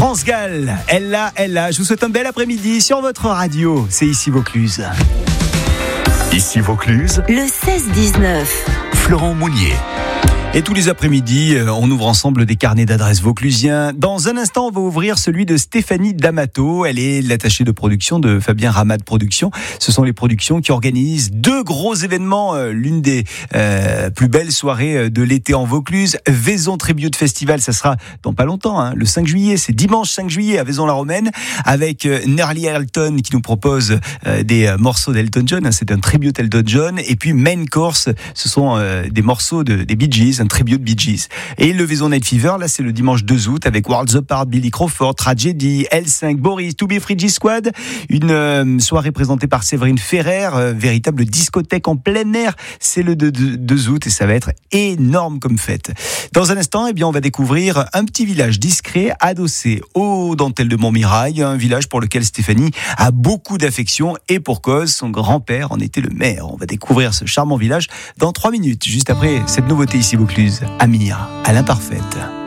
France Gall, elle là. Je vous souhaite un bel après-midi sur votre radio. C'est ici Vaucluse. Ici Vaucluse, le 16-19. Florent Mounier. Et tous les après-midi, on ouvre ensemble des carnets d'adresses vauclusiens. Dans un instant, on va ouvrir celui de Stéphanie D'Amato. Elle est l'attachée de production de Fabien Ramad Productions. Ce sont les productions qui organisent 2 gros événements. L'une des plus belles soirées de l'été en Vaucluse. Vaison Tribute Festival, ça sera dans pas longtemps, le 5 juillet. C'est dimanche 5 juillet à Vaison-la-Romaine avec Nerly Elton qui nous propose des morceaux d'Elton John. C'est un tribute Elton John. Et puis Main Course, ce sont des morceaux des Bee Gees, un tribute Bee Gees. Et le Vaison Night Fever, là c'est le dimanche 2 août avec Worlds Apart, Billy Crawford, Tragedy, L5, Boris, To Be Free G Squad. Une soirée présentée par Séverine Ferrer, véritable discothèque en plein air. C'est le 2 août et ça va être énorme comme fête. Dans un instant, on va découvrir un petit village discret adossé aux dentelles de Montmirail, un village pour lequel Stéphanie a beaucoup d'affection et pour cause, son grand-père en était le maire. On va découvrir ce charmant village dans 3 minutes, juste après cette nouveauté ici Vaucluse. Amir, à l'imparfaite.